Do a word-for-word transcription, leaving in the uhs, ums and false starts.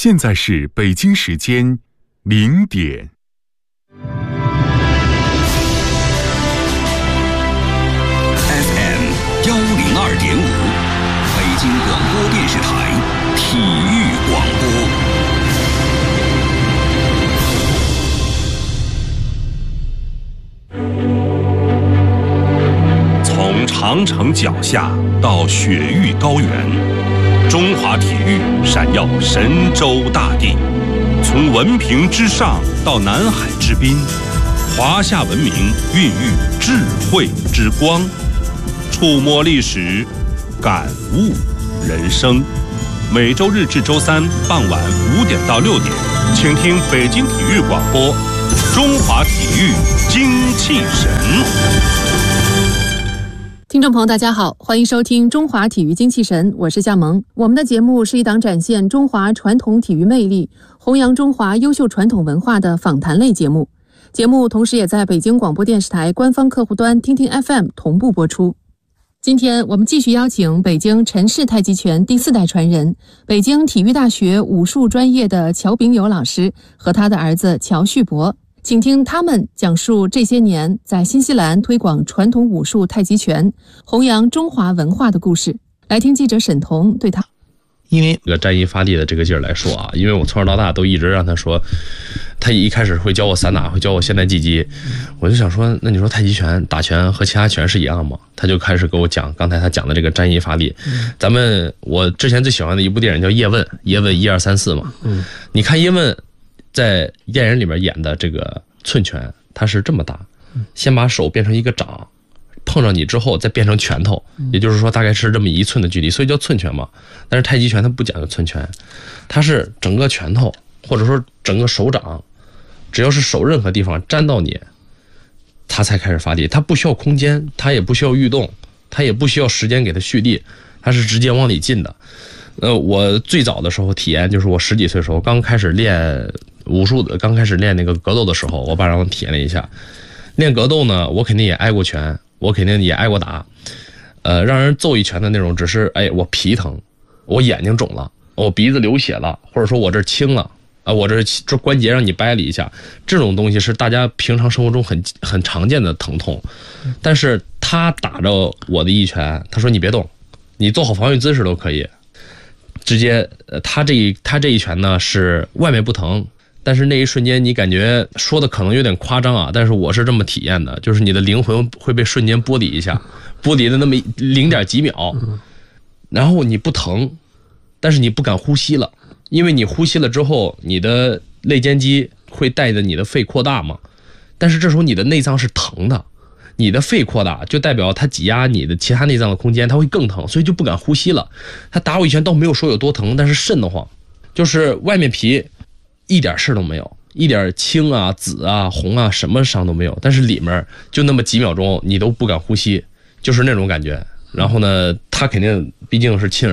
现在是北京时间零点。 F M 幺零二点五，北京广播电视台体育广播。从长城脚下到雪域高原，中华体育闪耀神州大地；从文凭之上到南海之滨，华夏文明孕育智慧之光。触摸历史，感悟人生。每周日至周三傍晚五点到六点，请听北京体育广播《中华体育精气神》。 听众朋友大家好，欢迎收听中华体育精气神，我是夏萌。我们的节目是一档展现中华传统体育魅力，弘扬中华优秀传统文化的访谈类节目。节目同时也在北京广播电视台官方客户端听听 F M 同步播出。今天我们继续邀请北京陈氏太极拳第四代传人，北京体育大学武术专业的乔炳友老师和他的儿子乔旭博，请听他们讲述这些年在新西兰推广传统武术太极拳，弘扬中华文化的故事。来听记者沈彤对他， 因为这个沾衣发力的这个劲儿来说啊，因为我从小到大都一直让他说，他一开始会教我散打，会教我现代技击，我就想说，那你说太极拳打拳和其他拳是一样吗？他就开始给我讲刚才他讲的这个沾衣发力。咱们我之前最喜欢的一部电影叫叶问，叶问一二三四嘛。嗯，你看叶问在电影里面演的这个寸拳，他是这么打，先把手变成一个掌，碰上你之后再变成拳头，也就是说大概是这么一寸的距离，所以叫寸拳嘛。但是太极拳它不讲究寸拳，它是整个拳头或者说整个手掌，只要是手任何地方沾到你，它才开始发力。它不需要空间，它也不需要运动，它也不需要时间给它蓄力，它是直接往里进的。呃，我最早的时候体验就是我十几岁的时候刚开始练武术的，刚开始练那个格斗的时候，我爸让我体验了一下。练格斗呢，我肯定也挨过拳，我肯定也挨过打。呃，让人揍一拳的那种，只是哎我皮疼，我眼睛肿了，我鼻子流血了，或者说我这青了啊，我这这关节让你掰了一下，这种东西是大家平常生活中很很常见的疼痛。但是他打着我的一拳，他说你别动，你做好防御姿势都可以。直接，呃，他这一他这一拳呢是外面不疼，但是那一瞬间你感觉说的可能有点夸张啊，但是我是这么体验的，就是你的灵魂会被瞬间剥离一下，剥离的那么零点几秒，然后你不疼，但是你不敢呼吸了，因为你呼吸了之后，你的肋间肌会带着你的肺扩大嘛，但是这时候你的内脏是疼的。你的肺扩大就代表它挤压你的其他内脏的空间，它会更疼，所以就不敢呼吸了。他打我一拳倒没有说有多疼，但是瘆得慌，就是外面皮一点事都没有，一点青啊紫啊红啊什么伤都没有，但是里面就那么几秒钟你都不敢呼吸，就是那种感觉。然后呢他肯定毕竟是亲儿